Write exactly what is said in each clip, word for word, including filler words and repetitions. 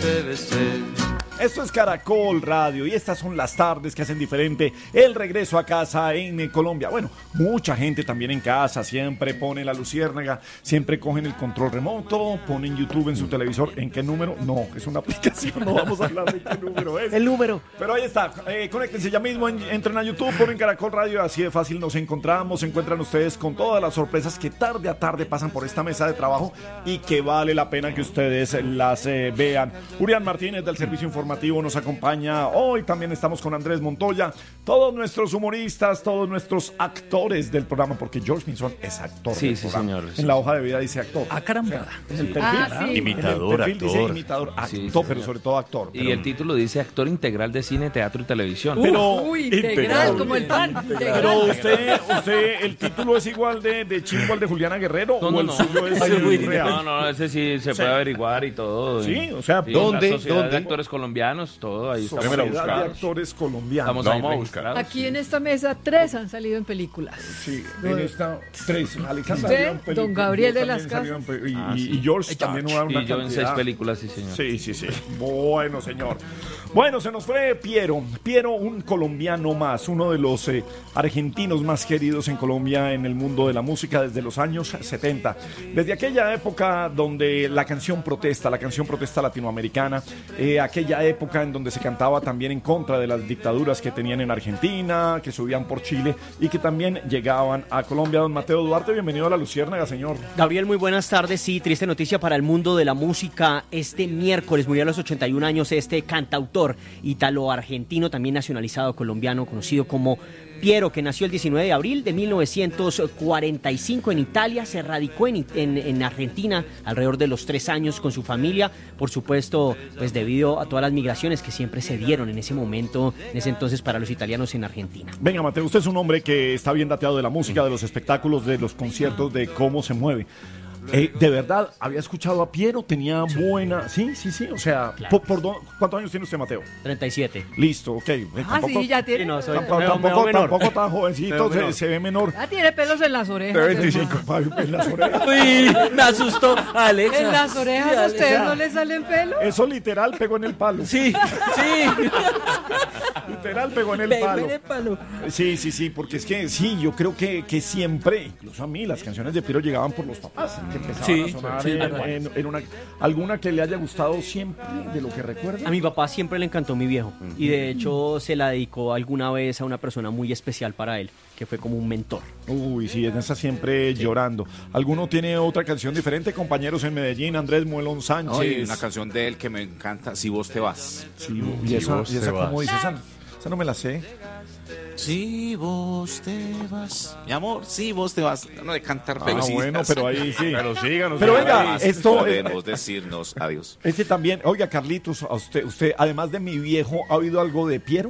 te besé. Esto es Caracol Radio y estas son las tardes que hacen diferente el regreso a casa en eh, Colombia. Bueno, mucha gente también en casa siempre pone la luciérnaga, siempre cogen el control remoto, ponen YouTube en su televisor. ¿En qué número? No, es una aplicación, no vamos a hablar de qué número es. El número. Pero ahí está, eh, conéctense ya mismo, en, entren a YouTube, ponen Caracol Radio, así de fácil nos encontramos, se encuentran ustedes con todas las sorpresas que tarde a tarde pasan por esta mesa de trabajo y que vale la pena que ustedes las eh, vean. Urián Martínez del Servicio Informativo nos acompaña hoy, también estamos con Andrés Montoya, todos nuestros humoristas, todos nuestros actores del programa, porque George Pinzón es actor sí, del sí, programa. señor, sí. En la hoja de vida dice actor. Ah, caramba. O sea, en el Sí. perfil, Ah, sí. Imitador, en el perfil dice actor. imitador, actor, Sí, sí, pero señor. sobre todo actor. Y pero- el título dice actor integral de cine, teatro y televisión. Pero Uy, integral, como el pan. Pero Integral. usted, usted, el título es igual de, de chingo al de Juliana Guerrero, No, o no, el no. suyo es Ay, el uy, real. No, no, ese sí se puede averiguar y todo. Sí, o sea, Sí, ¿dónde? La Sociedad ¿Dónde? de Actores Colombianos, todo ahí estamos Sociedad de buscados. Actores Colombianos. Estamos No, ahí vamos a buscar. registrados. Aquí en esta mesa tres han salido en películas. Sí, en esta tres. Alejandra Usted, salió en película, don Gabriel yo de las también salí en pe- Y, Ah, y- sí. y George también una, una Y yo en seis cantidad. películas, sí, señor. Sí, sí, sí. Bueno, señor. Bueno, se nos fue Piero. Piero, un colombiano más, uno de los eh, argentinos más queridos en Colombia en el mundo de la música desde los años setenta. Desde aquella época donde la canción protesta, la canción protesta latinoamericana, eh, aquella época en donde se cantaba también en contra de las dictaduras que tenían en Argentina, que subían por Chile y que también llegaban a Colombia. Don Mateo Duarte, bienvenido a La Luciérnaga, señor. Gabriel, muy buenas tardes. Sí, triste noticia para el mundo de la música. Este miércoles murió a los ochenta y un años este cantautor italo-argentino, también nacionalizado colombiano, conocido como Piero, que nació el diecinueve de abril de mil novecientos cuarenta y cinco en Italia, se radicó en, en, en Argentina alrededor de los tres años con su familia, por supuesto, pues debido a todas las migraciones que siempre se dieron en ese momento, en ese entonces para los italianos en Argentina. Venga, Mateo, usted es un hombre que está bien dateado de la música, de los espectáculos, de los conciertos, de cómo se mueve. Eh, de verdad, había escuchado a Piero, tenía buena... Sí, sí, sí, o sea, Claro. por, por do- ¿cuántos años tiene usted, Mateo? treinta y siete. Listo, ok. Eh, Ah, sí, ya tiene. Sí, no, soy- Tampoco, me veo- me veo tampoco, menor. tampoco tan jovencito, se, se ve menor. Ah, tiene pelos en las De orejas. veinticinco, hermano. en las orejas. Uy, me asustó, Alexa. ¿En las orejas Sí, a ustedes Alexa. no les salen pelos? Eso literal pegó en el palo. Sí, sí. Literal pegó en el Pegó palo. en el palo. Sí, sí, sí, porque es que sí, yo creo que, que siempre, incluso a mí, las canciones de Piero llegaban por los papás, que empezaban Sí, a sonar sí, en, tal cual. en- en una, alguna que le haya gustado siempre, de lo que recuerda. A mi papá siempre le encantó mi viejo y de hecho se la dedicó alguna vez a una persona muy especial para él, que fue como un mentor. Uy, sí, en esa siempre llorando. ¿Alguno tiene otra canción diferente? Compañeros en Medellín, Andrés Muelón Sánchez. Oye, una canción de él que me encanta, Si vos te vas. Sí, y esa, vos y esa te ¿cómo vas. dice? Esa, esa no me la sé. Si vos te vas. Mi amor, si vos te vas. No de cantar, pero Ah, sí. bueno, pero ahí sí. Pero síganos. Pero síganos. venga, esto... Podemos decirnos adiós. Este también, oiga, Carlitos, a usted, usted, además de mi viejo, ¿ha oído algo de Piero?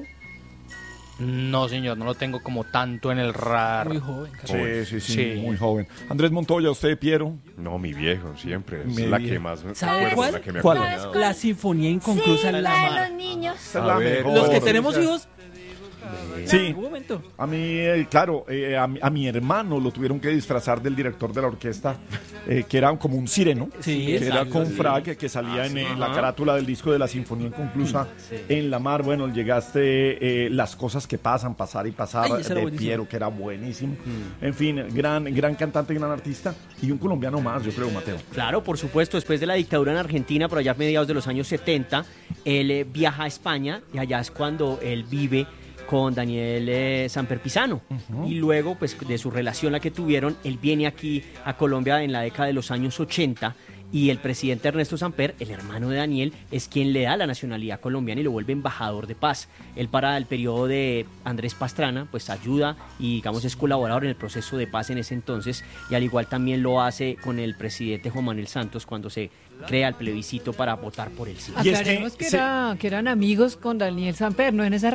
No, señor, no lo tengo como tanto en el radar. Muy joven. Sí, sí, sí, Sí. muy joven. Andrés Montoya, ¿usted, Piero? No, mi viejo, siempre. Es Mi la viejo. que más me ¿Sabe acuerdo, cuál? la que me ha ¿Cuál? acompañado. La sinfonía inconclusa en la la de mar. los niños. Esa es A la ver, mejor. Los que tenemos hijos, Sí, en algún momento. a mí, eh, claro, eh, a, mi, a mi hermano lo tuvieron que disfrazar del director de la orquesta, eh, que era como un sireno, Sí, que era exacto, con sí. frac, que, que salía Ah, en sí, eh, la ajá. carátula del disco de la Sinfonía Inconclusa en la mar. Bueno, llegaste eh, Las cosas que pasan, pasar y pasar, Ay, ese era de buenísimo. Piero, que era buenísimo. En fin, gran, gran cantante, gran artista y un colombiano más, yo creo, Mateo. Claro, por supuesto, después de la dictadura en Argentina, por allá a mediados de los años setenta, él eh, viaja a España y allá es cuando él vive con Daniel eh, Samper Pisano. Y luego, pues, de su relación la que tuvieron, él viene aquí a Colombia en la década de los años ochenta y el presidente Ernesto Samper, el hermano de Daniel, es quien le da la nacionalidad colombiana y lo vuelve embajador de paz. Él para el periodo de Andrés Pastrana, pues ayuda y digamos es colaborador en el proceso de paz en ese entonces y al igual también lo hace con el presidente Juan Manuel Santos cuando se crea el plebiscito para votar por el sí. Y es que Aclaremos que, se- era, que eran amigos con Daniel Samper, no en esa